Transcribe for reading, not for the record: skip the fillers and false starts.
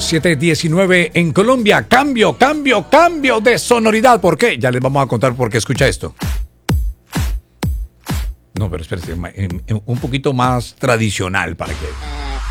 7:19 en Colombia. Cambio de sonoridad. ¿Por qué? Ya les vamos a contar por qué. Escucha esto. No, pero espérate, un poquito más tradicional para que...